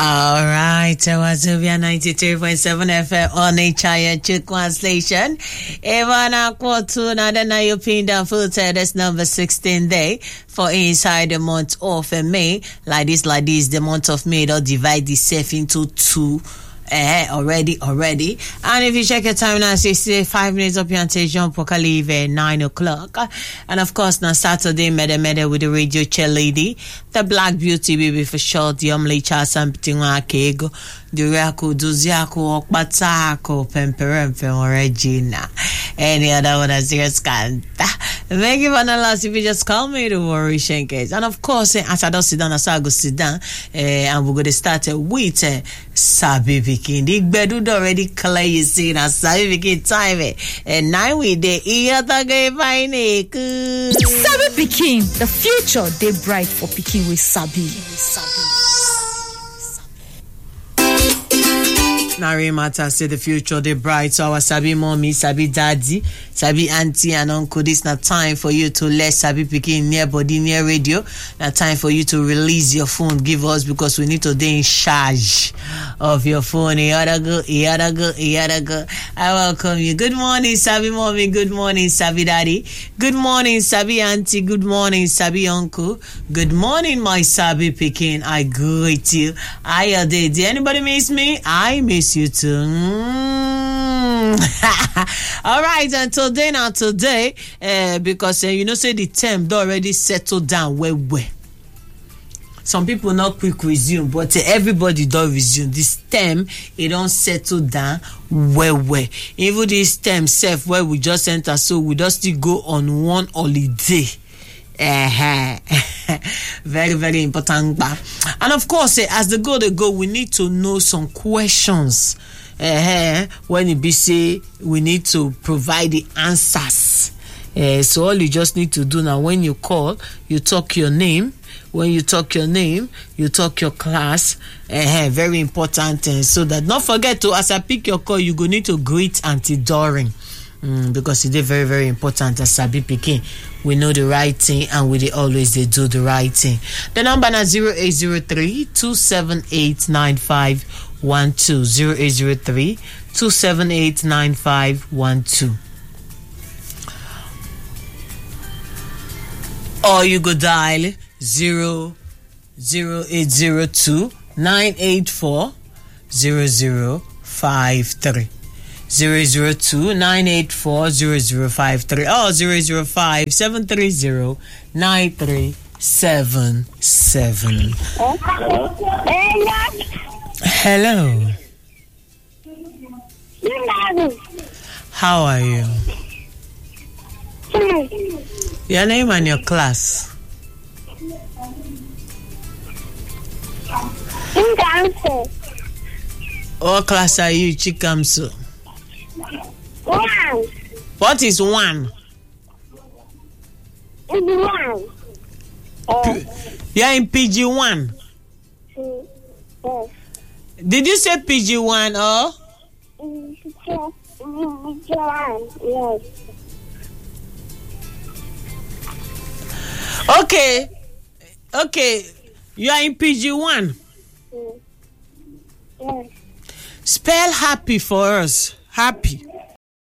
All right, Wazobia 93.7 FM on Chaya Chukwan Station. Evana Kwotu Nadana Yopinda Filter, that's number 16 day for inside the month of May. Like this, the month of May, they'll divide itself into two. Already. And if you check your time now, 5 minutes up here until Jean Poka leave at 9 o'clock. And of course, now Saturday, Mede with the radio chair lady, the Black Beauty baby for short, the Omle Chasa Mpitingwa Kego, the Raku, Duziako, Okpatako, Pemperempe, or Regina. Any other one that's serious canta. Make it last if you just call me to worry Shenkes. And of course, as I don't sit down, as I go sit down, and we're going to start with Sabi Pikin. The bedroom already clear, you see, now Sabi Pikin time. And now we the Iyata Gay Fine. Sabi Pikin, the future they bright for Pikin with Sabi. Nari Mata say the future they bright. So our Sabi mommy, Sabi daddy, Sabi auntie and uncle. This not time for you to let Sabi Pikin near body, near radio. Not time for you to release your phone. Give us because we need to be in charge of your phone. You gotta go. I welcome you. Good morning, Sabi mommy. Good morning, Sabi daddy. Good morning, Sabi auntie. Good morning, Sabi uncle. Good morning, my Sabi Pikin. I greet you. Did anybody miss me? I miss you too. All right, and today, because say the term they already settled down where. Some people not quick resume, but everybody don't resume. This term, it don't settle down where. Even this term self where we just enter, so we just still go on one holiday. Very, very important. And of course, as they go, we need to know some questions. When it be say we need to provide the answers. So all you just need to do now, when you call, you talk your name. When you talk your name, you talk your class. Very important. So that don't forget to, as I pick your call, you go need to greet Auntie Doreen. Because it's very, very important as Sabi Pikin. We know the right thing and we always do the right thing. The number is 0803 278 9512. 0803 278 9512. Or you go dial 0802 984 0053. 002-984-0053 or 005-730-9377. Hello. How are you? Your name and your class? What class are you, Chikamso? 1. What is 1? It's 1. You're in PG1. Yes. Did you say PG1 or? Yes. Okay. You are in PG1. Yes. Spell happy for us. Happy.